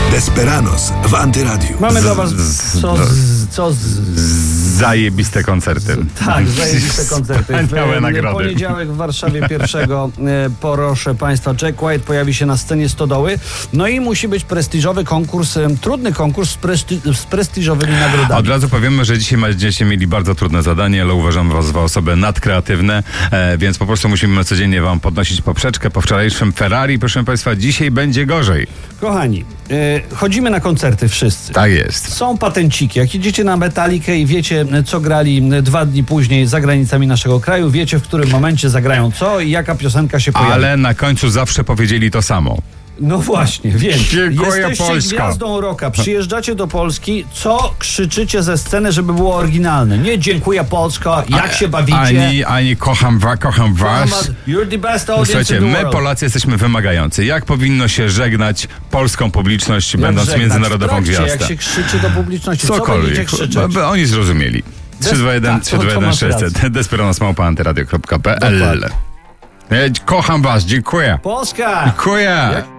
Desperados w Antyradiu. Mamy dla was zajebiste koncerty. Tak, zajebiste koncerty. Wspaniałe nagrody. W poniedziałek w Warszawie 1, proszę państwa, Jack White pojawi się na scenie Stodoły. No i musi być prestiżowy konkurs, trudny konkurs z prestiżowymi nagrodami. Od razu powiemy, że dzisiaj będziecie mieli bardzo trudne zadanie, ale uważam was za osoby nadkreatywne, więc po prostu musimy codziennie wam podnosić poprzeczkę. Po wczorajszym Ferrari, proszę państwa, dzisiaj będzie gorzej. Kochani, chodzimy na koncerty wszyscy. Tak jest. Są patenciki. Jak idziecie na Metalikę i wiecie, co grali 2 dni później za granicami naszego kraju, wiecie, w którym momencie zagrają co i jaka piosenka się pojawi. Ale na końcu zawsze powiedzieli to samo. No właśnie, więc Dziękuję, jesteście Polska. gwiazdą rocka, przyjeżdżacie do Polski, co krzyczycie ze sceny, żeby było oryginalne? Nie dziękuję Polska, jak się bawicie? Ani kocham was. You're the best audience Słuchajcie, in the my world. Polacy jesteśmy wymagający. Jak powinno się żegnać polską publiczność, Jak będąc żegnać? międzynarodową W trakcie, gwiazdą? Jak się krzyczy do publiczności, co będziecie Cokolwiek. krzyczeć? Oni zrozumieli. 321 321 600 desperados@antyradio.pl. Kocham was, dziękuję. Polska! Dziękuję.